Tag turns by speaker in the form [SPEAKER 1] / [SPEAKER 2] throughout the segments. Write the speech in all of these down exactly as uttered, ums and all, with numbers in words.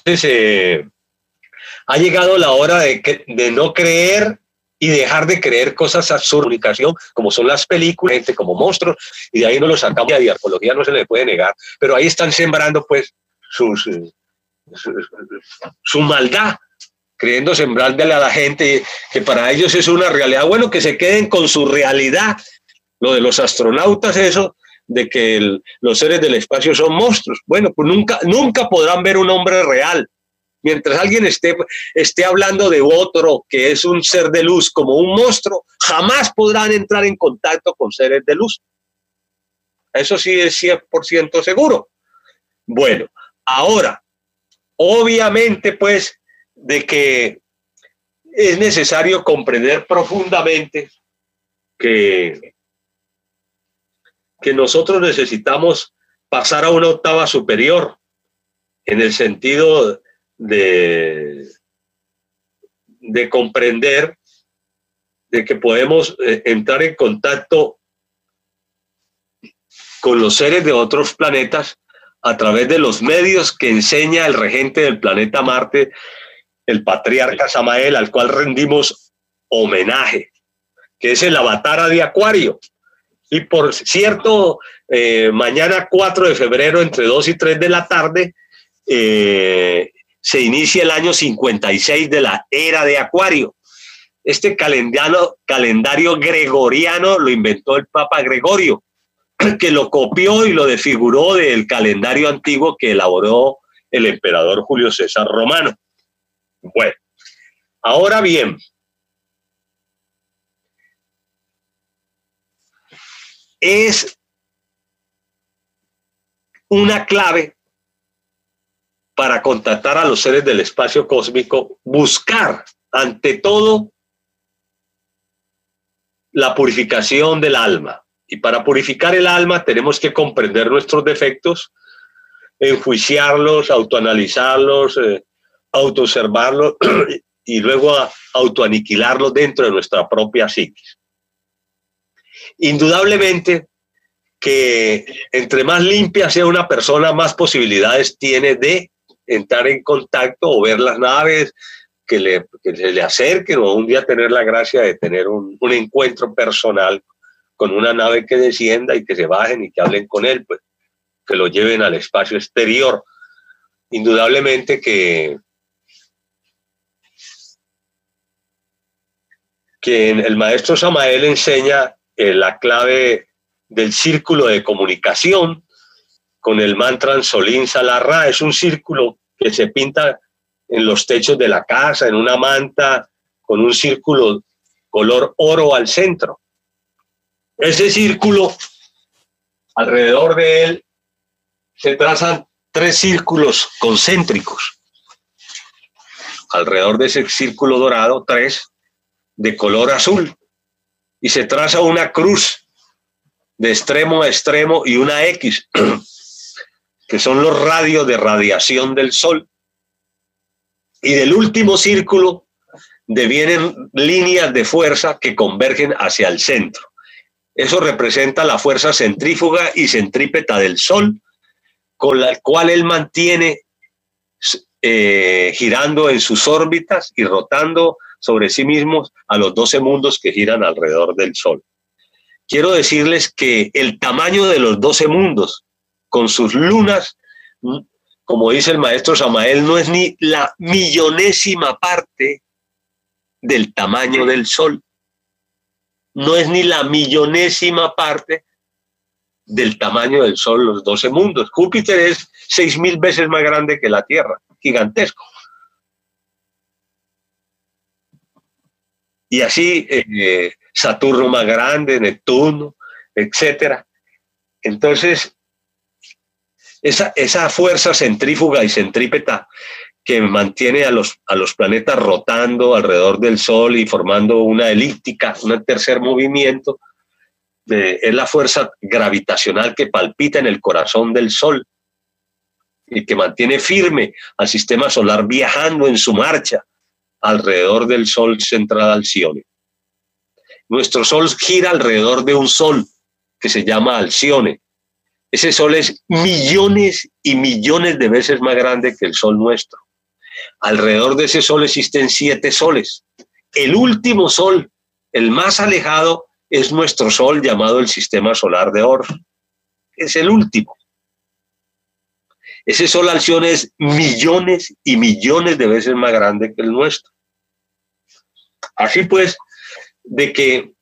[SPEAKER 1] eh, ha llegado la hora de, que, de no creer y dejar de creer cosas absurdas, comunicación, como son las películas, gente como monstruos, y de ahí no lo sacamos, y a arqueología no se le puede negar, pero ahí están sembrando pues sus, su, su maldad, creyendo sembrarle a la gente que para ellos es una realidad. Bueno, que se queden con su realidad, lo de los astronautas, eso, de que el, los seres del espacio son monstruos. Bueno, pues nunca, nunca podrán ver un hombre real. Mientras alguien esté, esté hablando de otro que es un ser de luz como un monstruo, jamás podrán entrar en contacto con seres de luz. Eso sí es cien por ciento seguro. Bueno, ahora, obviamente, pues, de que es necesario comprender profundamente que, que nosotros necesitamos pasar a una octava superior, en el sentido de, de comprender de que podemos eh, entrar en contacto con los seres de otros planetas a través de los medios que enseña el regente del planeta Marte, el patriarca Samael, al cual rendimos homenaje, que es el Avatara de Acuario. Y por cierto, eh, mañana cuatro de febrero, entre dos y tres de la tarde, eh, se inicia el año cincuenta y seis de la era de Acuario. Este calendario, calendario gregoriano lo inventó el Papa Gregorio, que lo copió y lo desfiguró del calendario antiguo que elaboró el emperador Julio César Romano. Bueno, ahora bien, es una clave para contactar a los seres del espacio cósmico, buscar ante todo la purificación del alma. Y para purificar el alma tenemos que comprender nuestros defectos, enjuiciarlos, autoanalizarlos, eh, autoobservarlos y luego autoaniquilarlos dentro de nuestra propia psiquis. Indudablemente que entre más limpia sea una persona, más posibilidades tiene de entrar en contacto o ver las naves que, le, que se le acerquen, o un día tener la gracia de tener un, un encuentro personal con una nave que descienda y que se bajen y que hablen con él, pues que lo lleven al espacio exterior. Indudablemente que, que el maestro Samael enseña eh, la clave del círculo de comunicación con el mantra Solín Salarra. Es un círculo que se pinta en los techos de la casa, en una manta, con un círculo color oro al centro. Ese círculo, alrededor de él, se trazan tres círculos concéntricos. Alrededor de ese círculo dorado, tres de color azul. Y se traza una cruz de extremo a extremo y una X, que son los radios de radiación del Sol. Y del último círculo devienen líneas de fuerza que convergen hacia el centro. Eso representa la fuerza centrífuga y centrípeta del Sol, con la cual él mantiene eh, girando en sus órbitas y rotando sobre sí mismos a los doce mundos que giran alrededor del Sol. Quiero decirles que el tamaño de los doce mundos, con sus lunas, como dice el maestro Samael, no es ni la millonésima parte del tamaño del Sol. No es ni la millonésima parte del tamaño del Sol, los doce mundos. Júpiter es seis mil veces más grande que la Tierra, gigantesco. Y así eh, Saturno más grande, Neptuno, etcétera. Entonces, esa, esa fuerza centrífuga y centrípeta que mantiene a los, a los planetas rotando alrededor del Sol y formando una elíptica, un tercer movimiento, eh, es la fuerza gravitacional que palpita en el corazón del Sol y que mantiene firme al sistema solar viajando en su marcha alrededor del Sol central Alcione. Nuestro Sol gira alrededor de un Sol que se llama Alcione. Ese Sol es millones y millones de veces más grande que el Sol nuestro. Alrededor de ese Sol existen siete soles. El último Sol, el más alejado, es nuestro Sol llamado el Sistema Solar de Oro. Es el último. Ese Sol Alción es millones y millones de veces más grande que el nuestro. Así pues, de que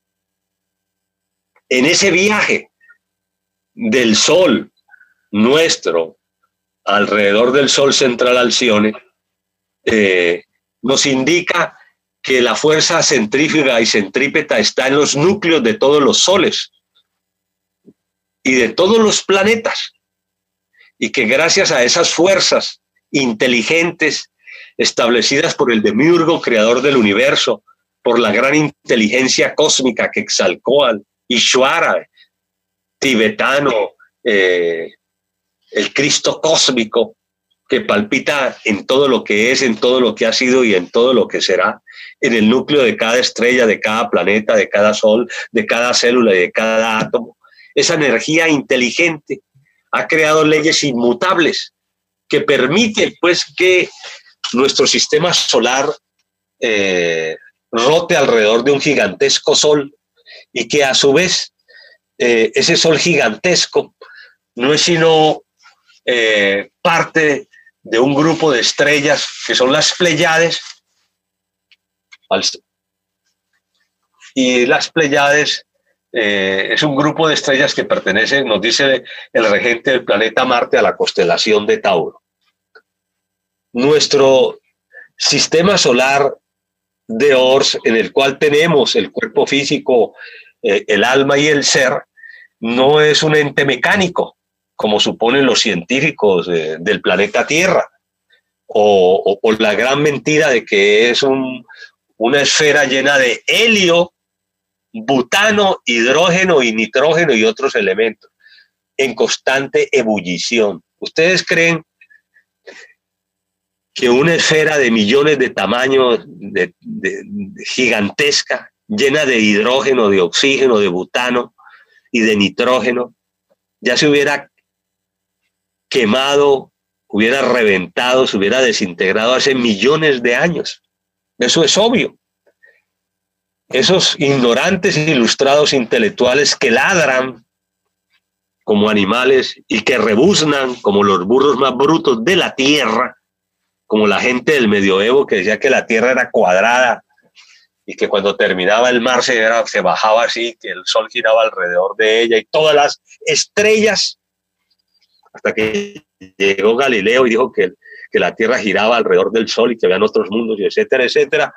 [SPEAKER 1] en ese viaje del Sol nuestro alrededor del Sol central Alcione, eh, nos indica que la fuerza centrífuga y centrípeta está en los núcleos de todos los soles y de todos los planetas, y que gracias a esas fuerzas inteligentes establecidas por el demiurgo creador del universo, por la gran inteligencia cósmica que Quetzalcóatl, Ishvara, tibetano, eh, el Cristo cósmico que palpita en todo lo que es, en todo lo que ha sido y en todo lo que será, en el núcleo de cada estrella, de cada planeta, de cada sol, de cada célula y de cada átomo. Esa energía inteligente ha creado leyes inmutables que permiten, pues, que nuestro sistema solar eh, rote alrededor de un gigantesco sol, y que a su vez eh, ese sol gigantesco no es sino eh, parte de un grupo de estrellas que son las Pléyades, y las Pléyades eh, es un grupo de estrellas que pertenece, nos dice el regente del planeta Marte, a la constelación de Tauro. Nuestro sistema solar de Ors, en el cual tenemos el cuerpo físico, eh, el alma y el ser, no es un ente mecánico, como suponen los científicos eh, del planeta Tierra, o, o, o la gran mentira de que es un, una esfera llena de helio, butano, hidrógeno y nitrógeno y otros elementos, en constante ebullición. ¿Ustedes creen que una esfera de millones de tamaños, de, de, de gigantesca, llena de hidrógeno, de oxígeno, de butano y de nitrógeno, ya se hubiera quemado, hubiera reventado, se hubiera desintegrado hace millones de años? Eso es obvio. Esos ignorantes e ilustrados intelectuales que ladran como animales y que rebuznan como los burros más brutos de la tierra, como la gente del medioevo que decía que la tierra era cuadrada y que cuando terminaba el mar se, era, se bajaba así, que el sol giraba alrededor de ella y todas las estrellas, hasta que llegó Galileo y dijo que, que la tierra giraba alrededor del sol y que habían otros mundos, y etcétera, etcétera.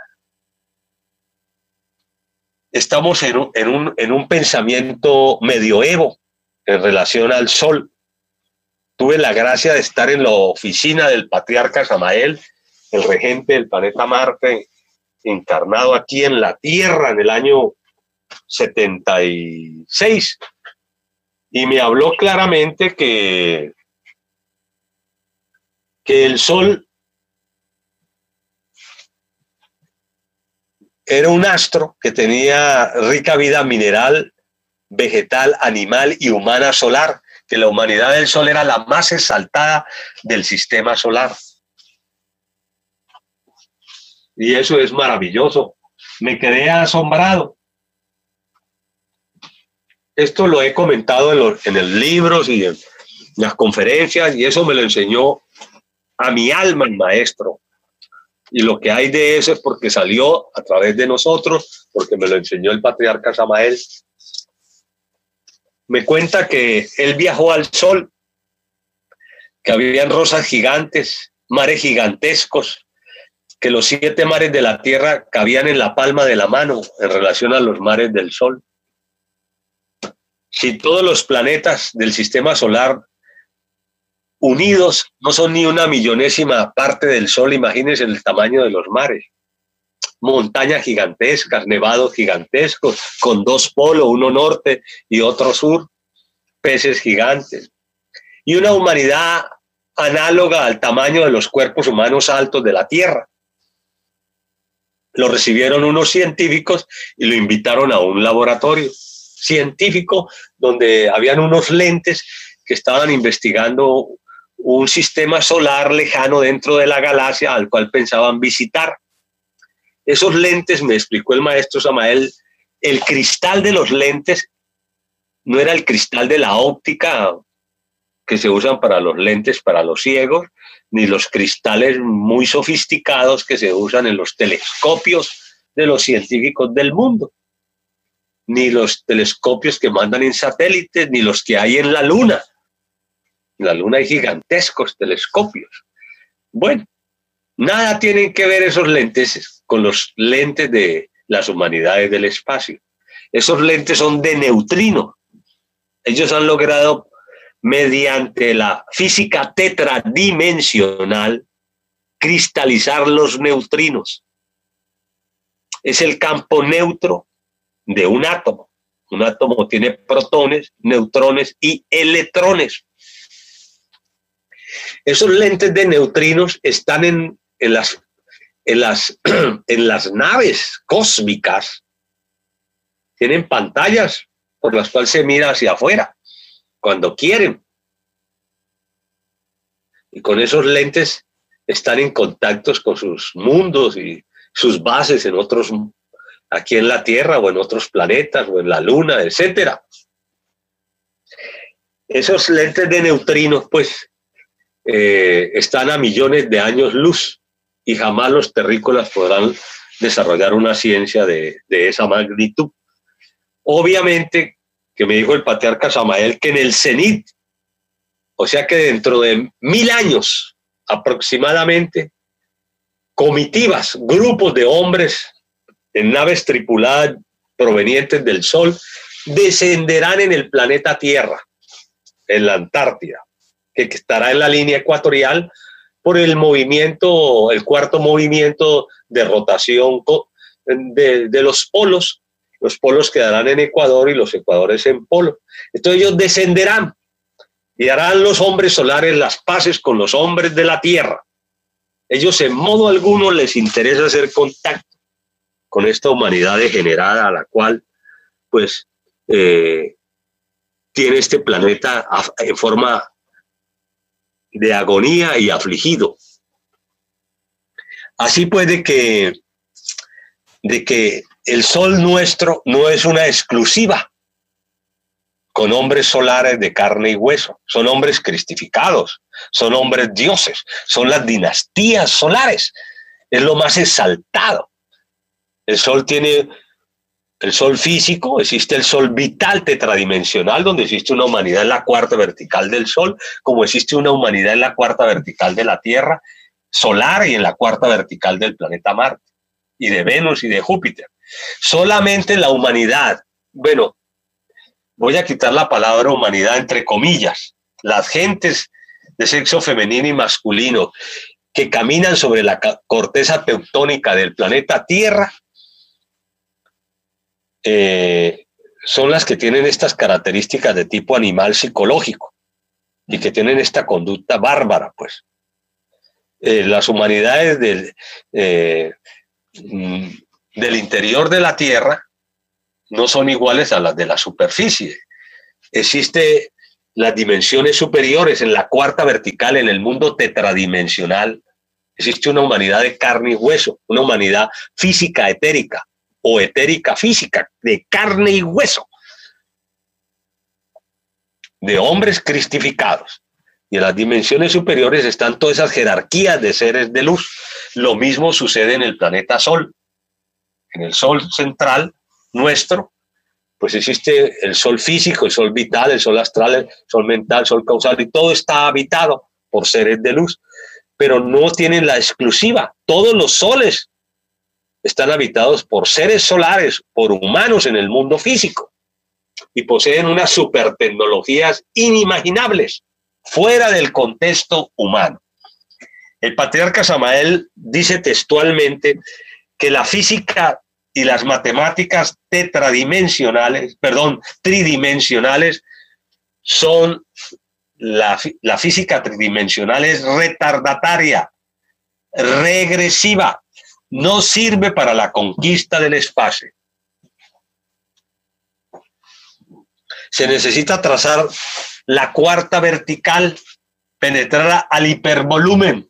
[SPEAKER 1] Estamos en un, en un, en un pensamiento medioevo en relación al sol. Tuve la gracia de estar en la oficina del patriarca Samael, el regente del planeta Marte, encarnado aquí en la Tierra en el año setenta y seis, y me habló claramente que, que el sol era un astro que tenía rica vida mineral, vegetal, animal y humana solar, que la humanidad del sol era la más exaltada del sistema solar. Y eso es maravilloso. Me quedé asombrado. Esto lo he comentado en los en el libros y en las conferencias, y eso me lo enseñó a mi alma el maestro. Y lo que hay de eso es porque salió a través de nosotros, porque me lo enseñó el patriarca Samael. Me cuenta que él viajó al sol, que habían rosas gigantes, mares gigantescos, que los siete mares de la tierra cabían en la palma de la mano en relación a los mares del sol. Si todos los planetas del sistema solar unidos no son ni una millonésima parte del sol, imagínense el tamaño de los mares. Montañas gigantescas, nevados gigantescos, con dos polos, uno norte y otro sur, peces gigantes, y una humanidad análoga al tamaño de los cuerpos humanos altos de la Tierra. Lo recibieron unos científicos y lo invitaron a un laboratorio científico donde habían unos lentes que estaban investigando un sistema solar lejano dentro de la galaxia al cual pensaban visitar. Esos lentes, me explicó el maestro Samael, el cristal de los lentes no era el cristal de la óptica que se usan para los lentes para los ciegos, ni los cristales muy sofisticados que se usan en los telescopios de los científicos del mundo, ni los telescopios que mandan en satélites, ni los que hay en la Luna. En la Luna hay gigantescos telescopios. Bueno, nada tienen que ver esos lentes con los lentes de las humanidades del espacio. Esos lentes son de neutrino. Ellos han logrado, mediante la física tetradimensional, cristalizar los neutrinos. Es el campo neutro de un átomo. Un átomo tiene protones, neutrones y electrones. Esos lentes de neutrinos están en, en, las, en, las, en las naves cósmicas. Tienen pantallas por las cuales se mira hacia afuera cuando quieren. Y con esos lentes están en contacto con sus mundos y sus bases en otros, aquí en la Tierra o en otros planetas o en la Luna, etcétera. Esos lentes de neutrinos, pues, eh, están a millones de años luz y jamás los terrícolas podrán desarrollar una ciencia de, de esa magnitud. Obviamente, que me dijo el patriarca Samael, que en el cenit, o sea que dentro de mil años aproximadamente, comitivas, grupos de hombres en naves tripuladas provenientes del Sol, descenderán en el planeta Tierra, en la Antártida, que estará en la línea ecuatorial por el movimiento, el cuarto movimiento de rotación de, de los polos. Los polos quedarán en Ecuador y los ecuadores en polo. Entonces ellos descenderán y harán los hombres solares las paces con los hombres de la Tierra. Ellos en modo alguno les interesa hacer contacto con esta humanidad degenerada a la cual pues eh, tiene este planeta en forma de agonía y afligido. Así pues de que, de que el sol nuestro no es una exclusiva con hombres solares de carne y hueso, son hombres cristificados, son hombres dioses, son las dinastías solares, es lo más exaltado. El sol tiene el sol físico, existe el sol vital tetradimensional, donde existe una humanidad en la cuarta vertical del sol, como existe una humanidad en la cuarta vertical de la Tierra solar y en la cuarta vertical del planeta Marte, y de Venus y de Júpiter. Solamente la humanidad, bueno, voy a quitar la palabra humanidad entre comillas, las gentes de sexo femenino y masculino que caminan sobre la corteza tectónica del planeta Tierra, eh, son las que tienen estas características de tipo animal psicológico y que tienen esta conducta bárbara, pues. Eh, las humanidades del, eh, del interior de la Tierra no son iguales a las de la superficie. Existen las dimensiones superiores en la cuarta vertical, en el mundo tetradimensional. Existe una humanidad de carne y hueso, una humanidad física etérica o etérica física, de carne y hueso, de hombres cristificados. Y en las dimensiones superiores están todas esas jerarquías de seres de luz. Lo mismo sucede en el planeta Sol. En el Sol central nuestro, pues existe el Sol físico, el Sol vital, el Sol astral, el Sol mental, el Sol causal, y todo está habitado por seres de luz, pero no tienen la exclusiva. Todos los soles están habitados por seres solares, por humanos en el mundo físico, y poseen unas supertecnologías inimaginables, fuera del contexto humano. El patriarca Samael dice textualmente que la física y las matemáticas tetradimensionales, perdón, tridimensionales, son la, la física tridimensional es retardataria, regresiva, no sirve para la conquista del espacio. Se necesita trazar la cuarta vertical penetrar al hipervolumen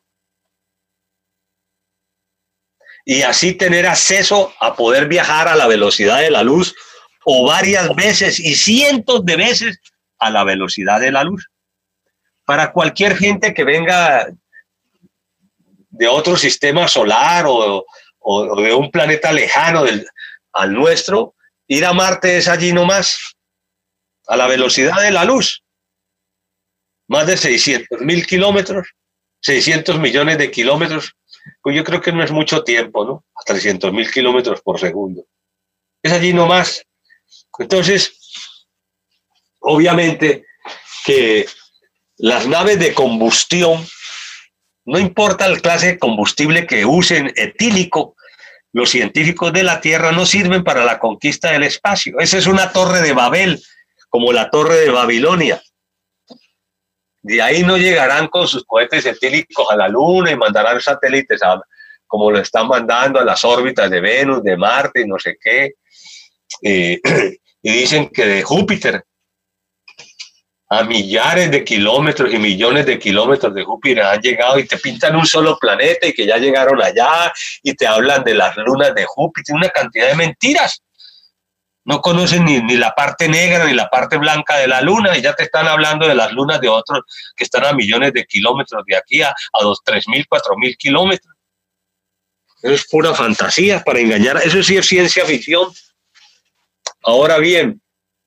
[SPEAKER 1] y así tener acceso a poder viajar a la velocidad de la luz o varias veces y cientos de veces a la velocidad de la luz. Para cualquier gente que venga de otro sistema solar o, o de un planeta lejano del, al nuestro, ir a Marte es allí nomás, a la velocidad de la luz. Más de seiscientos mil kilómetros, seiscientos millones de kilómetros, pues yo creo que no es mucho tiempo, ¿no? A trescientos mil kilómetros por segundo. Es allí nomás. Entonces, obviamente que las naves de combustión, no importa la clase de combustible que usen, etílico, los científicos de la Tierra no sirven para la conquista del espacio. Esa es una torre de Babel, como la torre de Babilonia. De ahí no llegarán con sus cohetes etílicos a la Luna y mandarán satélites a, como lo están mandando a las órbitas de Venus, de Marte y no sé qué. Eh, y dicen que de Júpiter a millares de kilómetros y millones de kilómetros de Júpiter han llegado y te pintan un solo planeta y que ya llegaron allá y te hablan de las lunas de Júpiter, una cantidad de mentiras. No conocen ni, ni la parte negra ni la parte blanca de la luna y ya te están hablando de las lunas de otros que están a millones de kilómetros de aquí a, a dos, tres mil, cuatro mil kilómetros. Eso es pura fantasía para engañar. Eso sí es ciencia ficción. Ahora bien,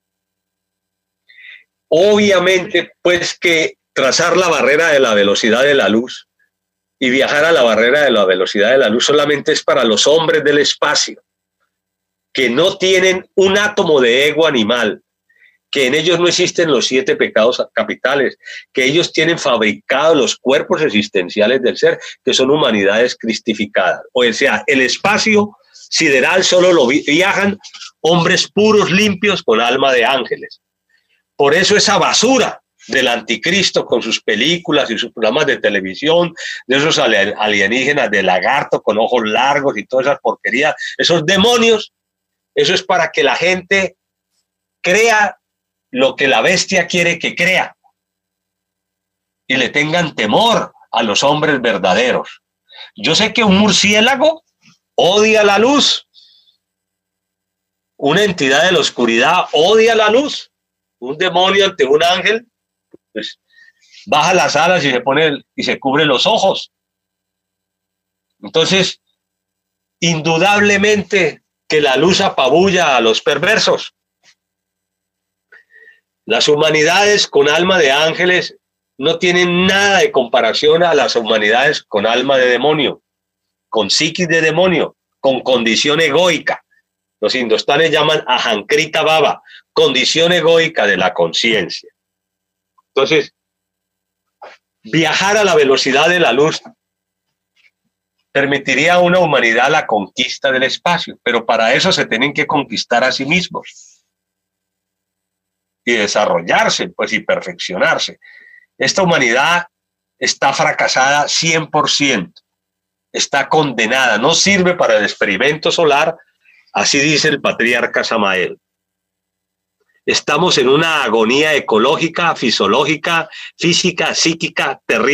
[SPEAKER 1] obviamente, pues que trazar la barrera de la velocidad de la luz y viajar a la barrera de la velocidad de la luz solamente es para los hombres del espacio, que no tienen un átomo de ego animal, que en ellos no existen los siete pecados capitales, que ellos tienen fabricados los cuerpos existenciales del ser, que son humanidades cristificadas. O sea, el espacio sideral solo lo viajan hombres puros, limpios, con alma de ángeles. Por eso esa basura del anticristo con sus películas y sus programas de televisión, de esos alienígenas de lagarto con ojos largos y todas esas porquerías, esos demonios, eso es para que la gente crea lo que la bestia quiere que crea y le tengan temor a los hombres verdaderos. Yo sé que un murciélago odia la luz, una entidad de la oscuridad odia la luz. Un demonio ante un ángel, pues baja las alas y se pone y se cubre los ojos. Entonces, indudablemente que la luz apabulla a los perversos. Las humanidades con alma de ángeles no tienen nada de comparación a las humanidades con alma de demonio, con psiquis de demonio, con condición egoica. Los indostanes llaman ahankrita baba, condición egoica de la conciencia. Entonces, viajar a la velocidad de la luz permitiría a una humanidad la conquista del espacio, pero para eso se tienen que conquistar a sí mismos y desarrollarse, pues, y perfeccionarse. Esta humanidad está fracasada cien por ciento, está condenada, no sirve para el experimento solar. Así dice el patriarca Samael. Estamos en una agonía ecológica, fisiológica, física, psíquica terrible.